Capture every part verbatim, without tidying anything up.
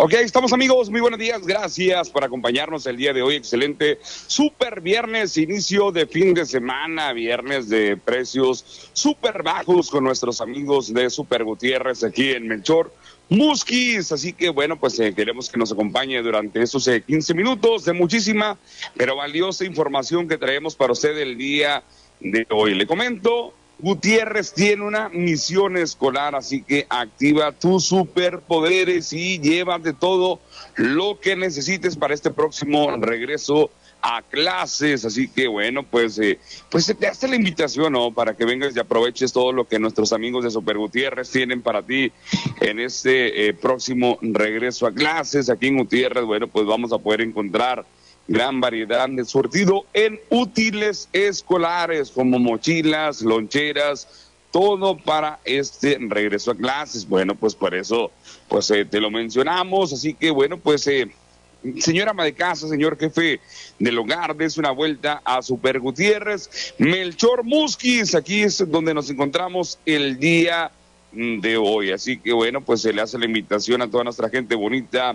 Ok, estamos amigos, muy buenos días, gracias por acompañarnos el día de hoy, excelente, super viernes, inicio de fin de semana, viernes de precios super bajos con nuestros amigos de Super Gutiérrez aquí en Melchor Musquis, así que bueno, pues eh, queremos que nos acompañe durante estos eh, quince minutos de muchísima, pero valiosa información que traemos para usted el día de hoy. Le comento, Gutiérrez tiene una misión escolar, así que activa tus superpoderes y llévate todo lo que necesites para este próximo regreso a clases. Así que bueno, pues eh, pues se te hace la invitación, ¿no? Para que vengas y aproveches todo lo que nuestros amigos de Super Gutiérrez tienen para ti en este eh, próximo regreso a clases. Aquí en Gutiérrez, bueno, pues vamos a poder encontrar gran variedad de surtido en útiles escolares como mochilas, loncheras, todo para este regreso a clases. Bueno, pues por eso pues eh, te lo mencionamos, así que bueno, pues eh, señora ama de casa, señor jefe del hogar, des una vuelta a Super Gutiérrez, Melchor Musquis, aquí es donde nos encontramos el día de hoy, así que bueno, pues se le hace la invitación a toda nuestra gente bonita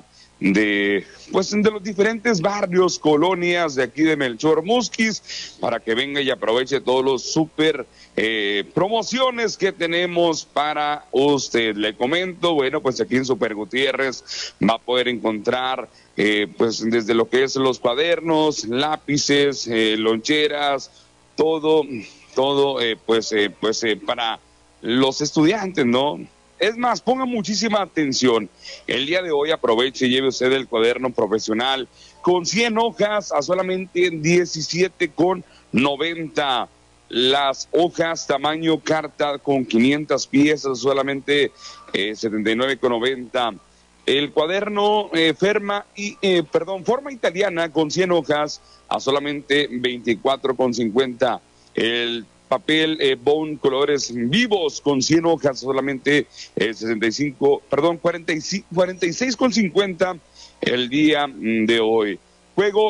de pues de los diferentes barrios, colonias de aquí de Melchor Musquis, para que venga y aproveche todos los super eh, promociones que tenemos para usted. Le comento, bueno, pues aquí en Super Gutiérrez va a poder encontrar eh, pues desde lo que es los cuadernos, lápices, eh, loncheras, todo, todo eh, pues, eh, pues eh, para los estudiantes, ¿no? Es más, ponga muchísima atención. El día de hoy aproveche y lleve usted el cuaderno profesional con cien hojas a solamente diecisiete con noventa. Las hojas tamaño carta con quinientas piezas, solamente eh, setenta y nueve con noventa. El cuaderno eh, ferma y, eh, perdón, forma italiana con cien hojas a solamente veinticuatro con cincuenta. El papel eh, Bond colores vivos con cien hojas solamente eh, sesenta y cinco, perdón, cuarenta y cinco, cuarenta y seis con cincuenta el día de hoy. Juego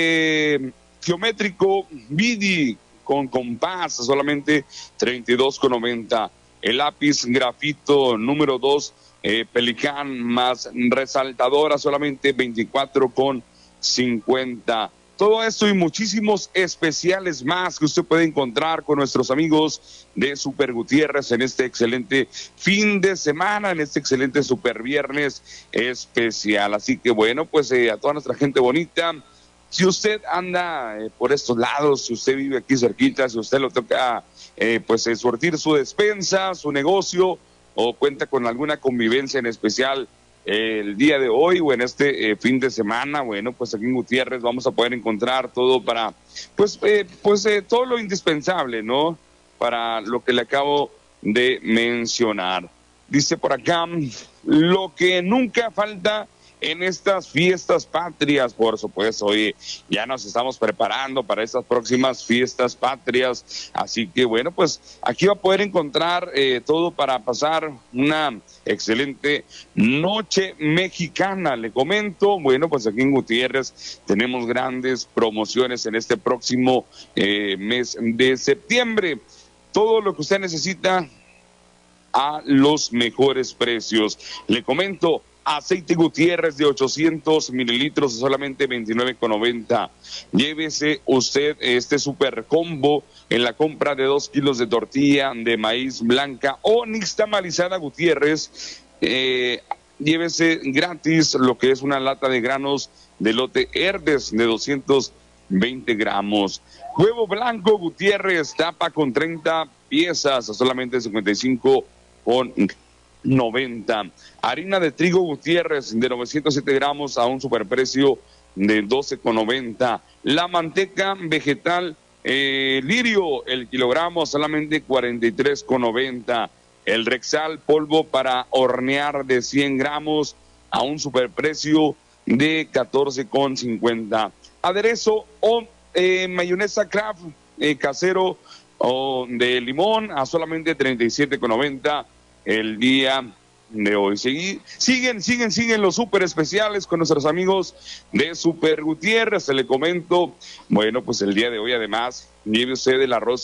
de geométrico Vidi con compás solamente treinta y dos con noventa. El lápiz grafito número dos eh, Pelican más resaltadora solamente veinticuatro con cincuenta. Todo esto y muchísimos especiales más que usted puede encontrar con nuestros amigos de Super Gutiérrez en este excelente fin de semana, en este excelente Super Viernes especial. Así que bueno, pues eh, a toda nuestra gente bonita, si usted anda eh, por estos lados, si usted vive aquí cerquita, si usted lo toca eh, pues eh, surtir su despensa, su negocio o cuenta con alguna convivencia en especial, el día de hoy o en este eh, fin de semana, bueno, pues aquí en Gutiérrez vamos a poder encontrar todo para, pues, eh, pues eh, todo lo indispensable, ¿no? Para lo que le acabo de mencionar. Dice por acá, lo que nunca falta en estas fiestas patrias, por supuesto, oye, ya nos estamos preparando para estas próximas fiestas patrias, así que bueno, pues aquí va a poder encontrar eh, todo para pasar una excelente noche mexicana. Le comento, bueno, pues aquí en Gutiérrez tenemos grandes promociones en este próximo eh, mes de septiembre, todo lo que usted necesita a los mejores precios. Le comento, aceite Gutiérrez de ochocientos mililitros solamente veintinueve con noventa. Llévese usted este super combo en la compra de dos kilos de tortilla de maíz blanca o nixtamalizada Gutiérrez. Eh, llévese gratis lo que es una lata de granos de lote Herdes de doscientos veinte gramos. Huevo blanco Gutiérrez, tapa con treinta piezas a solamente cincuenta y cinco con noventa. Harina de trigo Gutiérrez de novecientos siete gramos a un superprecio de doce con noventa. La manteca vegetal eh, Lirio, el kilogramo solamente cuarenta y tres con noventa. El Rexal polvo para hornear de cien gramos a un superprecio de catorce con cincuenta. Aderezo o eh, mayonesa Kraft eh, casero o de limón a solamente treinta y siete con noventa el día de hoy. Segui, siguen, siguen, siguen los super especiales con nuestros amigos de Super Gutiérrez. Se le comento, bueno, pues el día de hoy además lleve usted el arroz